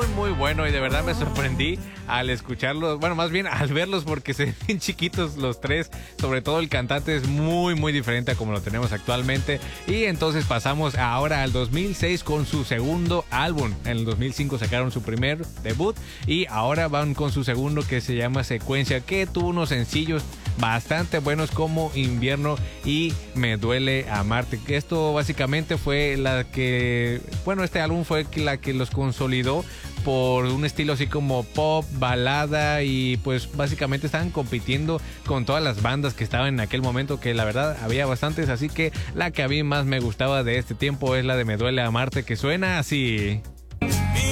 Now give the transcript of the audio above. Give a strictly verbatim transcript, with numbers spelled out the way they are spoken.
muy bueno y de verdad me sorprendí al escucharlos, bueno, más bien al verlos porque se ven chiquitos los tres, sobre todo el cantante es muy muy diferente a como lo tenemos actualmente. Y entonces pasamos ahora al dos mil seis con su segundo álbum. En el dos mil cinco sacaron su primer debut y ahora van con su segundo, que se llama Secuencia, que tuvo unos sencillos bastante buenos como Invierno y Me Duele Amarte. Esto básicamente fue la que, bueno, este álbum fue la que los consolidó por un estilo así como pop, balada, y pues básicamente estaban compitiendo con todas las bandas que estaban en aquel momento, que la verdad había bastantes, así que la que a mí más me gustaba de este tiempo es la de Me Duele Amarte, que suena así.